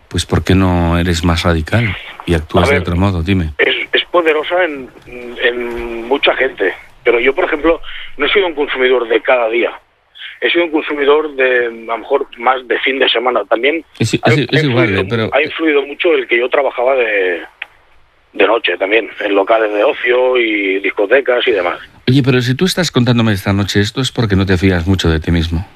Pues ¿por qué no eres más radical y actúas de otro modo? Dime. Es poderosa en mucha gente, pero yo, por ejemplo, no he sido un consumidor de cada día. He sido un consumidor de, a lo mejor, más de fin de semana. También es igual, pero ha influido mucho el que yo trabajaba de noche también, en locales de ocio y discotecas y demás. Oye, pero si tú estás contándome esta noche esto, es porque no te fías mucho de ti mismo.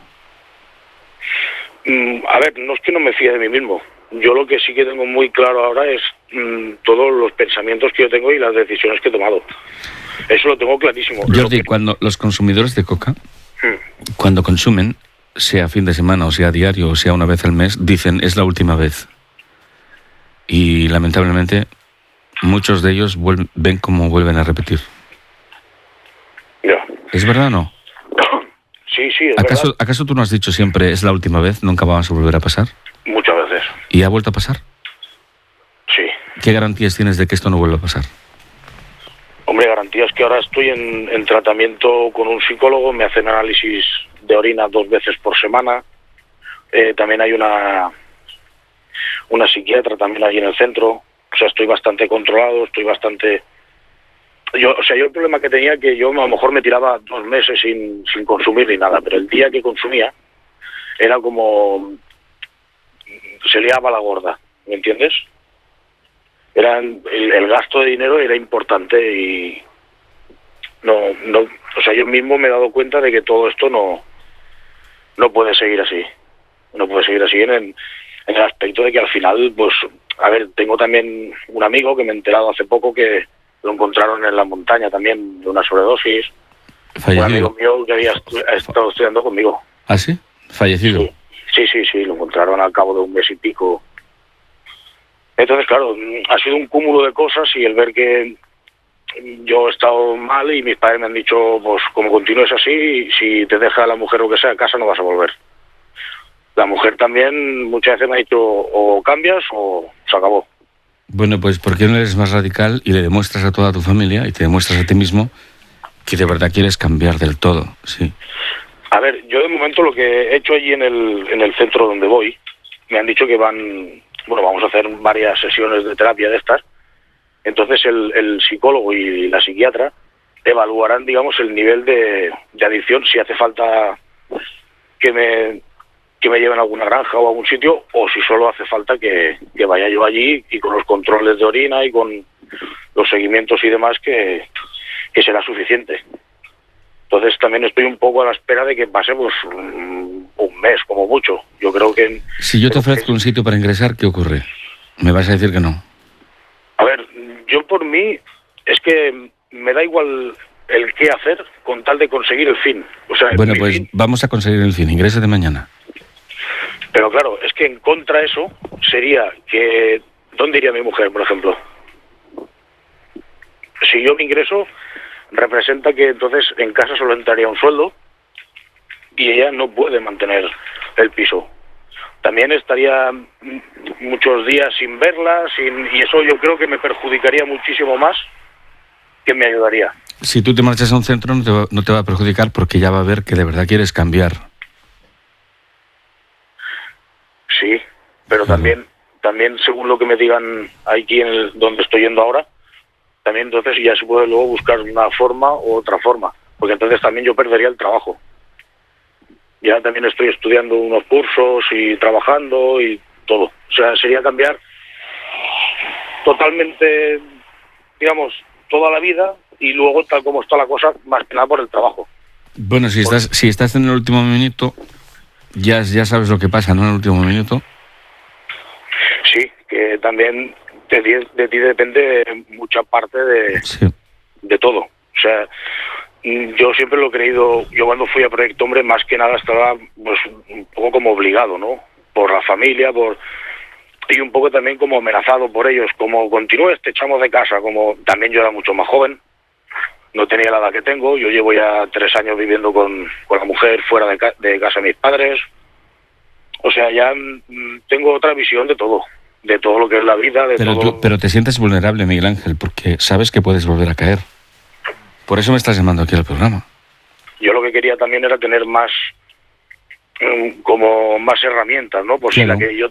A ver, no es que no me fíe de mí mismo. Yo lo que sí que tengo muy claro ahora es todos los pensamientos que yo tengo y las decisiones que he tomado. Eso lo tengo clarísimo. Jordi, cuando los consumidores de coca, cuando consumen, sea fin de semana, o sea diario, o sea una vez al mes, dicen, es la última vez. Y lamentablemente, muchos de ellos ven cómo vuelven a repetir. Ya. ¿Es verdad o no? Sí, es verdad. ¿Acaso tú no has dicho siempre, es la última vez, nunca vamos a volver a pasar? Muchas veces. ¿Y ha vuelto a pasar? Sí. ¿Qué garantías tienes de que esto no vuelva a pasar? Hombre, garantías que ahora estoy en tratamiento con un psicólogo, me hacen análisis de orina 2 veces por semana. También hay una psiquiatra también allí en el centro. O sea, estoy bastante controlado, estoy bastante... Yo el problema que tenía que yo a lo mejor me tiraba 2 meses sin consumir ni nada, pero el día que consumía era como... se liaba la gorda, ¿me entiendes? El gasto de dinero era importante y yo mismo me he dado cuenta de que todo esto no puede seguir así. No puede seguir así en el aspecto de que al final, pues, a ver, tengo también un amigo que me he enterado hace poco que lo encontraron en la montaña también de una sobredosis. Fallecido. Un amigo mío que había estado estudiando conmigo. ¿Ah, sí? ¿Fallecido? Sí, lo encontraron al cabo de 1 mes y pico. Entonces, claro, ha sido un cúmulo de cosas y el ver que yo he estado mal y mis padres me han dicho, pues como continúes así, si te deja la mujer o que sea a casa no vas a volver. La mujer también muchas veces me ha dicho, o cambias o se acabó. Bueno, pues ¿por qué no eres más radical y le demuestras a toda tu familia y te demuestras a ti mismo que de verdad quieres cambiar del todo? Sí. A ver, yo de momento lo que he hecho allí en el centro donde voy, me han dicho que vamos a hacer varias sesiones de terapia de estas. Entonces el psicólogo y la psiquiatra evaluarán, digamos, el nivel de adicción, si hace falta que me lleven a alguna granja o a algún sitio, o si solo hace falta que vaya yo allí y con los controles de orina y con los seguimientos y demás que será suficiente. Entonces también estoy un poco a la espera de que pase pues un mes como mucho. Yo creo que... Si yo te ofrezco un sitio para ingresar, ¿qué ocurre? ¿Me vas a decir que no? A ver, yo por mí es que me da igual el qué hacer con tal de conseguir el fin. O sea, bueno, pues vamos a conseguir el fin. Ingrésate mañana. Pero claro, es que en contra de eso sería que... ¿Dónde iría mi mujer, por ejemplo? Si yo me ingreso, representa que entonces en casa solo entraría un sueldo y ella no puede mantener el piso. También estaría muchos días sin verla, y eso yo creo que me perjudicaría muchísimo más que me ayudaría. Si tú te marchas a un centro no te va a perjudicar porque ya va a ver que de verdad quieres cambiar. Sí, pero también según lo que me digan aquí donde estoy yendo ahora, también entonces ya se puede luego buscar una forma u otra forma, porque entonces también yo perdería el trabajo. Ya también estoy estudiando unos cursos y trabajando y todo. O sea, sería cambiar totalmente, digamos, toda la vida y luego tal como está la cosa, más que nada por el trabajo. Bueno, si estás en el último minuto, ya sabes lo que pasa, ¿no? En el último minuto. Sí, que también de ti depende mucha parte de todo. O sea, yo siempre lo he creído, yo cuando fui a Proyecto Hombre más que nada estaba pues un poco como obligado, ¿no? Por la familia, y un poco también como amenazado por ellos, como continúes te echamos de casa, como también yo era mucho más joven, no tenía la edad que tengo, yo llevo ya 3 años viviendo con la mujer fuera de casa de mis padres, o sea, ya tengo otra visión de todo lo que es la vida, Pero te sientes vulnerable, Miguel Ángel, porque sabes que puedes volver a caer. Por eso me estás llamando aquí al programa. Yo lo que quería también era tener más herramientas, ¿no? Por claro. Si la que yo